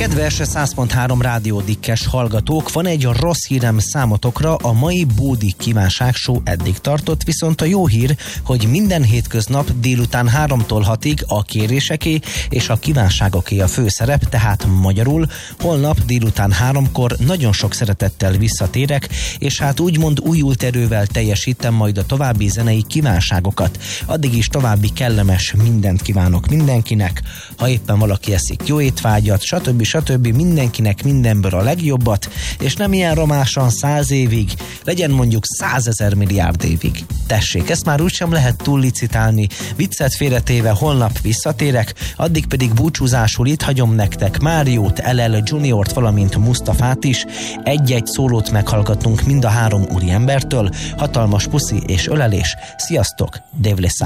Kedves 100.3 Rádió Dikkes hallgatók, van egy rossz hírem számotokra, a mai Bódi Kívánság Show eddig tartott, viszont a jó hír, hogy minden hétköznap délután 3-tól 6-ig a kéréseké és a kívánságoké a főszerep, tehát magyarul holnap délután 3-kor nagyon sok szeretettel visszatérek, és hát úgymond újult erővel teljesítem majd a további zenei kívánságokat. Addig is további kellemes mindent kívánok mindenkinek, ha éppen valaki eszik, jó étvágyat, stb. Mindenkinek mindenből a legjobbat, és nem ilyen romásan 100 évig, legyen mondjuk 100 000 milliárd évig. Tessék, ezt már úgysem lehet túllicitálni, viccet félretéve holnap visszatérek, addig pedig búcsúzásul itt hagyom nektek Máriót, LL Juniort, valamint Mustafát is, egy-egy szólót meghallgatunk mind a 3 úriembertől, hatalmas puszi és ölelés, sziasztok, Dave Lessa.